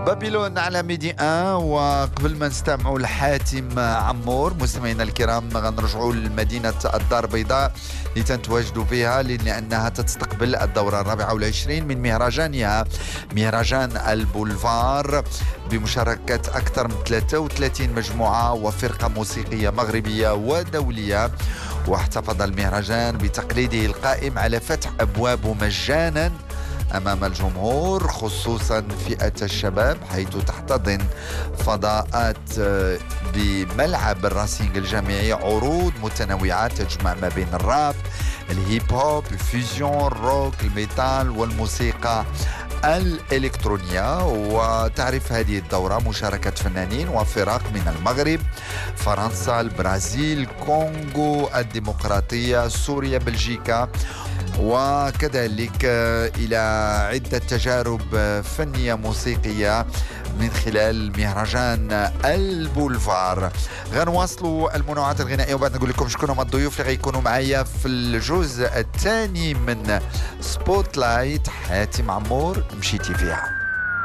بابلون على ميدي 1. وقبل ما نستمعوا لحاتم عمور مستمعينا الكرام غنرجعوا لمدينة الدار البيضاء لتتواجدوا فيها لأنها تستقبل الدورة 24 من مهرجانها مهرجان البولفار بمشاركة أكثر من 33 مجموعة وفرقة موسيقية مغربية ودولية. واحتفظ المهرجان بتقليده القائم على فتح أبوابه مجانا أمام الجمهور خصوصا فئة الشباب، حيث تحتضن فضاءات بملعب الراسينج الجامعي عروض متنوعة تجمع ما بين الراب، الهيب هوب، الفيوجن، الروك، الميتال والموسيقى الإلكترونية. وتعرف هذه الدورة مشاركة فنانين وفرق من المغرب، فرنسا، البرازيل، كونغو الديمقراطية، سوريا، بلجيكا، وكذلك إلى عدة تجارب فنية موسيقية من خلال مهرجان البولفار. غنواصلوا المنوعات الغنائية وبعد نقول لكم شكون هما الضيوف اللي غيكونوا معايا في الجزء الثاني من سبوت لايت. حاتم عمور مشيتي فيها.